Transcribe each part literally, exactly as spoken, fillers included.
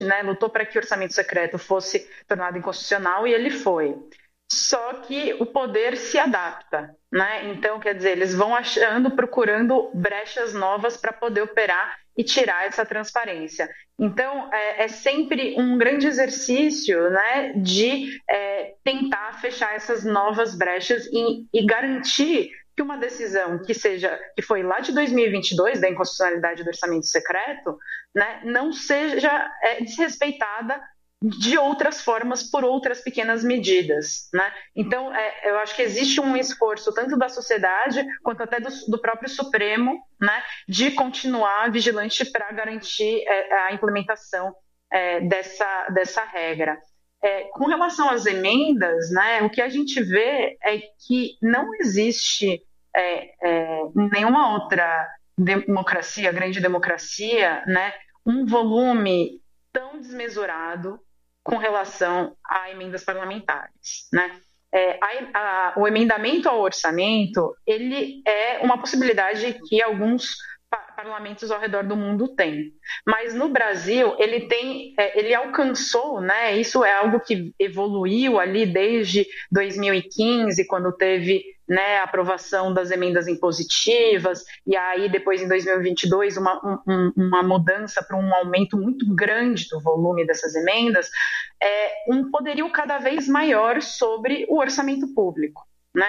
né, lutou para que o orçamento secreto fosse tornado inconstitucional e ele foi. Só que o poder se adapta, né? Então, quer dizer, eles vão achando, procurando brechas novas para poder operar e tirar essa transparência. Então, é, é sempre um grande exercício, né, de é, tentar fechar essas novas brechas e, e garantir que uma decisão que seja, que foi lá de dois mil e vinte e dois, da inconstitucionalidade do orçamento secreto, né, não seja é, desrespeitada de outras formas por outras pequenas medidas, né? Então, é, eu acho que existe um esforço tanto da sociedade quanto até do, do próprio Supremo, né, de continuar vigilante para garantir é, a implementação é, dessa, dessa regra. É, com relação às emendas, né, o que a gente vê é que não existe é, é, nenhuma outra democracia, grande democracia, né, um volume tão desmesurado com relação a emendas parlamentares, né? É, a, a, o emendamento ao orçamento, ele é uma possibilidade que alguns pa- parlamentos ao redor do mundo têm, mas no Brasil ele tem, é, ele alcançou, né? Isso é algo que evoluiu ali desde dois mil e quinze, quando teve, né, a aprovação das emendas impositivas, e aí depois em dois mil e vinte e dois uma, um, uma mudança para um aumento muito grande do volume dessas emendas, é, um poderio cada vez maior sobre o orçamento público, né?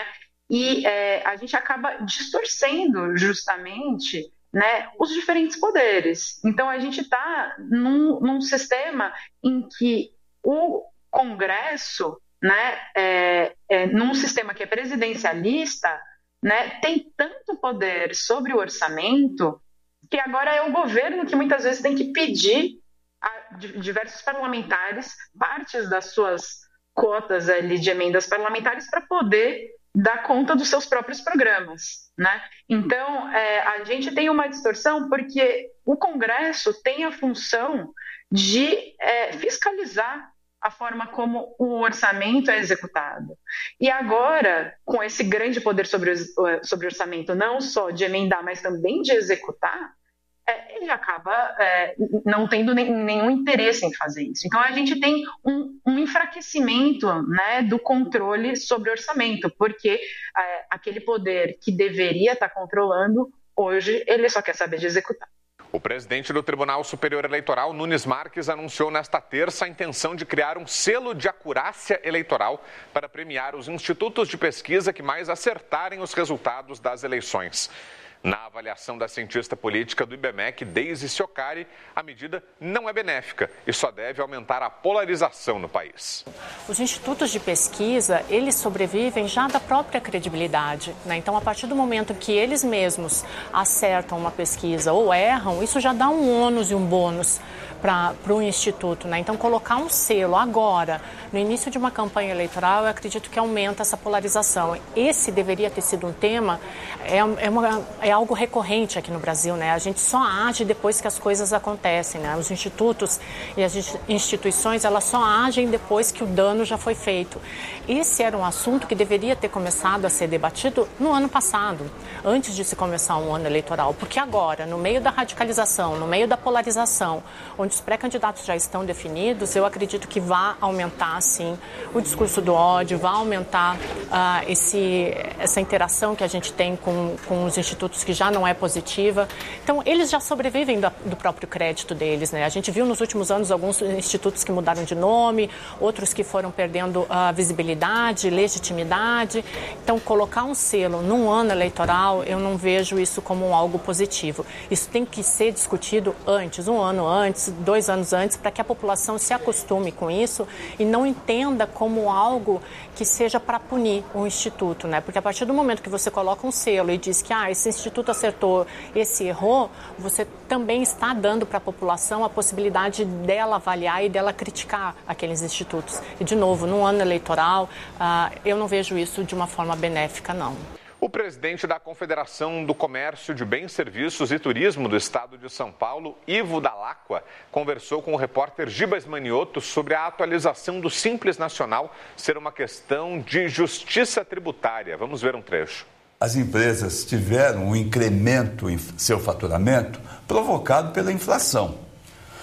E é, a gente acaba distorcendo justamente, né, os diferentes poderes. Então a gente está num, num sistema em que o Congresso, né, é, é, num sistema que é presidencialista, né, tem tanto poder sobre o orçamento que agora é o governo que muitas vezes tem que pedir a diversos parlamentares partes das suas cotas ali de emendas parlamentares para poder dar conta dos seus próprios programas, né? Então, é, a gente tem uma distorção porque o Congresso tem a função de é, fiscalizar a forma como o orçamento é executado. E agora, com esse grande poder sobre o, sobre o orçamento, não só de emendar, mas também de executar, é, ele acaba é, não tendo nem, nenhum interesse em fazer isso. Então, a gente tem um, um enfraquecimento, né, do controle sobre o orçamento, porque é, aquele poder que deveria estar controlando, hoje, ele só quer saber de executar. O presidente do Tribunal Superior Eleitoral, Nunes Marques, anunciou nesta terça a intenção de criar um selo de acurácia eleitoral para premiar os institutos de pesquisa que mais acertarem os resultados das eleições. Na avaliação da cientista política do IBMEC, Deise Ciocari, a medida não é benéfica e só deve aumentar a polarização no país. Os institutos de pesquisa, eles sobrevivem já da própria credibilidade, né? Então, a partir do momento que eles mesmos acertam uma pesquisa ou erram, isso já dá um ônus e um bônus para o instituto, né? Então, colocar um selo agora, no início de uma campanha eleitoral, eu acredito que aumenta essa polarização. Esse deveria ter sido um tema, é, é, uma, é algo recorrente aqui no Brasil, né? A gente só age depois que as coisas acontecem, né? Os institutos e as instituições, elas só agem depois que o dano já foi feito. Esse era um assunto que deveria ter começado a ser debatido no ano passado, antes de se começar um ano eleitoral, porque agora, no meio da radicalização, no meio da polarização, onde os pré-candidatos já estão definidos, eu acredito que vai aumentar, sim, o discurso do ódio, vai aumentar uh, esse, essa interação que a gente tem com, com os institutos que já não é positiva. Então, eles já sobrevivem do, do próprio crédito deles, né? A gente viu nos últimos anos alguns institutos que mudaram de nome, outros que foram perdendo a uh, visibilidade, legitimidade. Então, colocar um selo num ano eleitoral, eu não vejo isso como algo positivo. Isso tem que ser discutido antes, um ano antes, dois anos antes, para que a população se acostume com isso e não entenda como algo que seja para punir o instituto, né? Porque a partir do momento que você coloca um selo e diz que ah, esse instituto acertou, esse errou, você também está dando para a população a possibilidade dela avaliar e dela criticar aqueles institutos. E, de novo, num ano eleitoral, uh, eu não vejo isso de uma forma benéfica, não. O presidente da Confederação do Comércio de Bens, Serviços e Turismo do Estado de São Paulo, Ivo Dall'Acqua, conversou com o repórter Gibas Manioto sobre a atualização do Simples Nacional ser uma questão de justiça tributária. Vamos ver um trecho. As empresas tiveram um incremento em seu faturamento provocado pela inflação.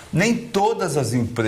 Nem todas as empresas